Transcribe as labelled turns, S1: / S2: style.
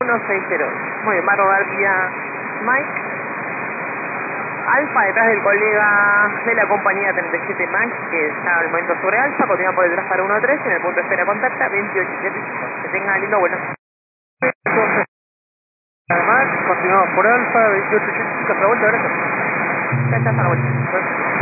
S1: 160. Muy bien, va a rodar vía Mike. Alfa detrás del colega de la compañía 37 Max, que está al momento sobre Alfa, continúa por detrás para 1-3, en el punto de espera contacta 28-7. Que tenga lindo vuelo.
S2: Entonces, Max, continuamos por Alfa, 2885, hasta la vuelta, gracias.
S1: Ya está, hasta la vuelta.